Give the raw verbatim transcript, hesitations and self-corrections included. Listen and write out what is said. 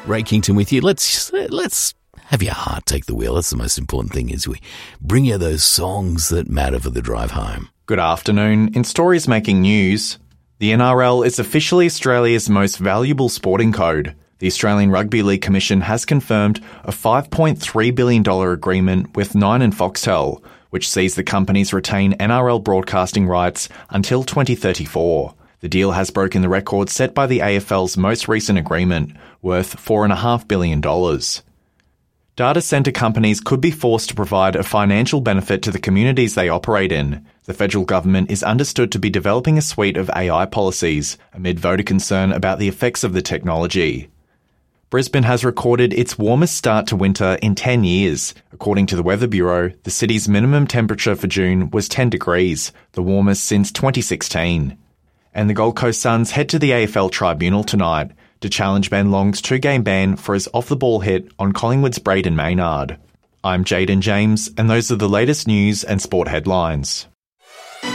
Ray Kington with you. Let's let's have your heart take the wheel. That's the most important thing, is we bring you those songs that matter for the drive home. Good afternoon. In stories making news, the N R L is officially Australia's most valuable sporting code. The Australian Rugby League Commission has confirmed a five point three billion dollars agreement with Nine and Foxtel, which sees the companies retain N R L broadcasting rights until twenty thirty-four. The deal has broken the record set by the A F L's most recent agreement, worth four point five billion dollars. Data centre companies could be forced to provide a financial benefit to the communities they operate in. The federal government is understood to be developing a suite of A I policies, amid voter concern about the effects of the technology. Brisbane has recorded its warmest start to winter in ten years. According to the Weather Bureau, the city's minimum temperature for June was ten degrees, the warmest since twenty sixteen. And the Gold Coast Suns head to the A F L Tribunal tonight to challenge Ben Long's two-game ban for his off-the-ball hit on Collingwood's Braden Maynard. I'm Jayden James, and those are the latest news and sport headlines.